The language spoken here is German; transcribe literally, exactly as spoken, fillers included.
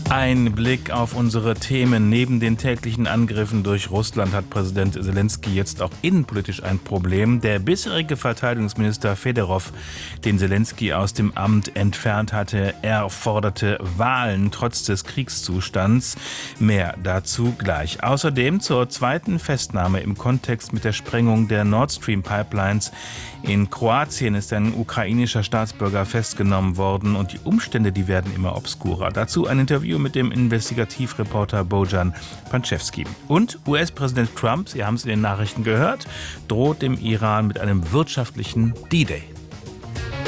Ein Blick auf unsere Themen. Neben den täglichen Angriffen durch Russland hat Präsident Selenskyj jetzt auch innenpolitisch ein Problem. Der bisherige Verteidigungsminister Fedorov, den Selenskyj aus dem Amt entfernt hatte, er forderte Wahlen trotz des Kriegszustands. Mehr dazu gleich. Außerdem zur zweiten Festnahme im Kontext mit der Sprengung der Nord Stream Pipelines. In Kroatien ist ein ukrainischer Staatsbürger festgenommen worden und die Umstände, die werden immer obskurer. Dazu ein Interview mit dem Investigativreporter Bojan Pančevský. Und U S-Präsident Trump, Sie haben es in den Nachrichten gehört, droht dem Iran mit einem wirtschaftlichen D-Day.